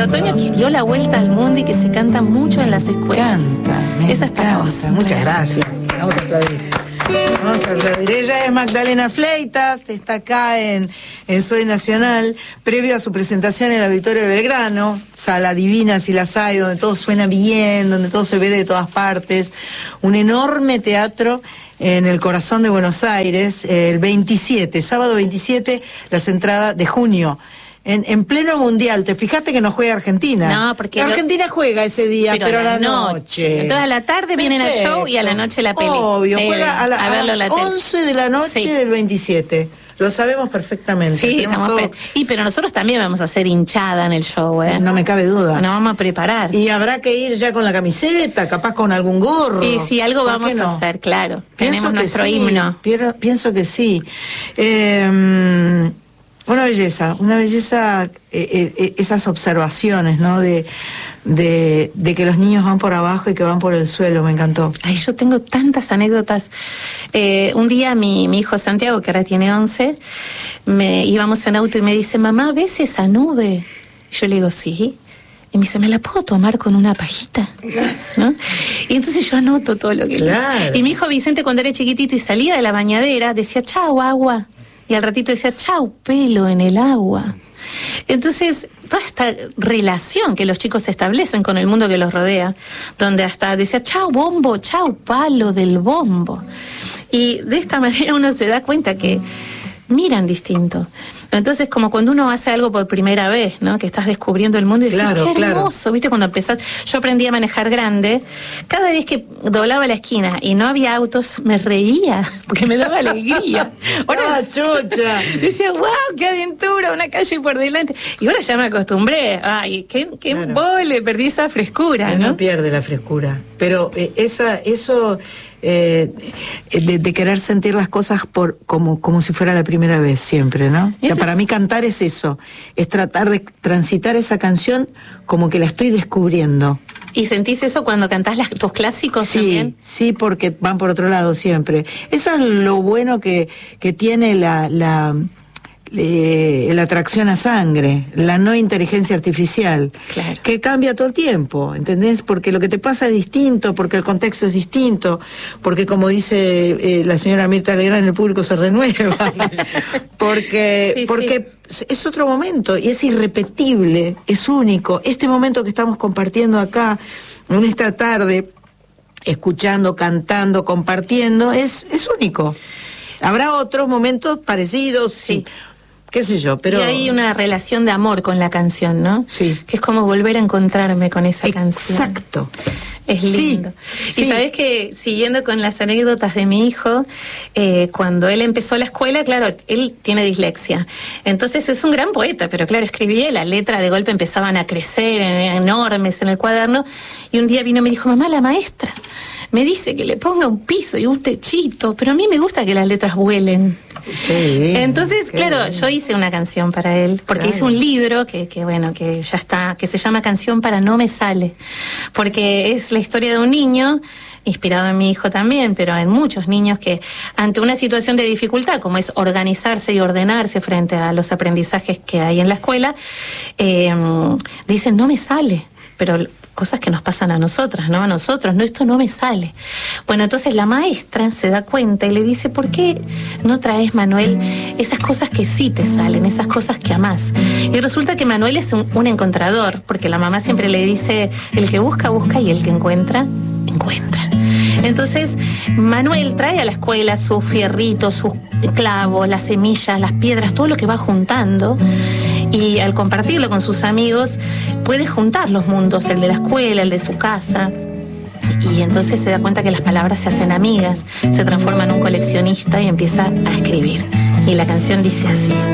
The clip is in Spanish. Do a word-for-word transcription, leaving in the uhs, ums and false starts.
otoño que dio la vuelta al mundo y que se canta mucho en las escuelas. Canta, me Esa es para vos. Muchas gracias. Vamos a aplaudir. Vamos a aplaudir. Ella es Magdalena Fleitas, está acá en, en Soy Nacional, previo a su presentación en el Auditorio de Belgrano, sala divina si las hay, donde todo suena bien, donde todo se ve de todas partes. Un enorme teatro en el corazón de Buenos Aires, el veintisiete, sábado veintisiete, las entradas de junio. En, en pleno mundial, ¿te fijaste que no juega Argentina? No, porque la Argentina lo... juega ese día, pero, pero a la noche. noche. Entonces a la tarde vienen al show y a la noche la peli. Obvio, eh, juega a, la, a, a las la once de la noche sí. del veintisiete. Lo sabemos perfectamente. Sí, estamos todo... Y pero nosotros también vamos a hacer hinchada en el show, ¿eh? No me cabe duda. Nos vamos a preparar. Y habrá que ir ya con la camiseta, capaz con algún gorro. Y sí, algo vamos no? a hacer, claro. Pienso Tenemos nuestro sí, himno. Pienso, pienso que sí. Eh, Una belleza, una belleza, eh, eh, esas observaciones, ¿no? De, de, de que los niños van por abajo y que van por el suelo, me encantó. Ay, yo tengo tantas anécdotas. Eh, un día mi, mi hijo Santiago, que ahora tiene once, me íbamos en auto y me dice, mamá, ¿ves esa nube? Yo le digo, sí. Y me dice, ¿me la puedo tomar con una pajita? ¿No? Y entonces yo anoto todo lo que claro. le dice. Y mi hijo Vicente, cuando era chiquitito y salía de la bañadera, decía, chau, agua. Y al ratito decía, chau, pelo en el agua. Entonces, toda esta relación que los chicos establecen con el mundo que los rodea, donde hasta decía, chau, bombo, chau, palo del bombo. Y de esta manera uno se da cuenta que miran distinto. Entonces, como cuando uno hace algo por primera vez, ¿no? Que estás descubriendo el mundo y dices, claro, qué hermoso, claro. ¿viste? Cuando empezás, yo aprendí a manejar grande, cada vez que doblaba la esquina y no había autos, me reía, porque me daba alegría. Ahora, ¡ah, chucha! Decía, wow, qué aventura, una calle por delante. Y ahora ya me acostumbré. Ay, qué, qué claro. vole, perdí esa frescura, ¿no? No pierde la frescura. Pero eh, esa, eso... Eh, de, de querer sentir las cosas por como, como si fuera la primera vez siempre, ¿no? O sea, para es... mí cantar es eso, es tratar de transitar esa canción como que la estoy descubriendo. ¿Y sentís eso cuando cantás las, tus clásicos sí, también? Sí, porque van por otro lado siempre. Eso es lo bueno que, que tiene la... la Eh, la atracción a sangre, la no inteligencia artificial, claro. que cambia todo el tiempo, ¿entendés? Porque lo que te pasa es distinto, porque el contexto es distinto, porque como dice eh, la señora Mirta Legrand, el público se renueva, porque, sí, porque sí. es otro momento y es irrepetible, es único. Este momento que estamos compartiendo acá, en esta tarde, escuchando, cantando, compartiendo, es, es único. Habrá otros momentos parecidos, sí. qué sé yo, pero... Y hay una relación de amor con la canción, ¿no? Sí. Que es como volver a encontrarme con esa Exacto. canción. Exacto. Es lindo. Sí, y sí. sabés que, siguiendo con las anécdotas de mi hijo, eh, cuando él empezó la escuela, claro, él tiene dislexia. Entonces es un gran poeta, pero claro, escribía, las letras de golpe empezaban a crecer, enormes en el cuaderno, y un día vino y me dijo, mamá, la maestra me dice que le ponga un piso y un techito, pero a mí me gusta que las letras vuelen. Qué bien, Entonces, qué claro, bien. yo hice una canción para él, porque claro. hice un libro que, que, bueno, que ya está, que se llama Canción para No Me Sale, porque es la historia de un niño, inspirado en mi hijo también, pero en muchos niños que ante una situación de dificultad, como es organizarse y ordenarse frente a los aprendizajes que hay en la escuela, eh, dicen, no me sale, pero... cosas que nos pasan a nosotras, ¿no? A nosotros, no, esto no me sale. Bueno, entonces la maestra se da cuenta y le dice, ¿por qué no traes, Manuel, esas cosas que sí te salen, esas cosas que amás? Y resulta que Manuel es un, un encontrador, porque la mamá siempre le dice, el que busca, busca, y el que encuentra, encuentra. Entonces, Manuel trae a la escuela sus fierritos, sus clavos, las semillas, las piedras, todo lo que va juntando, y al compartirlo con sus amigos puede juntar los mundos, el de la escuela, el de su casa, y entonces se da cuenta que las palabras se hacen amigas, se transforma en un coleccionista y empieza a escribir, y la canción dice así.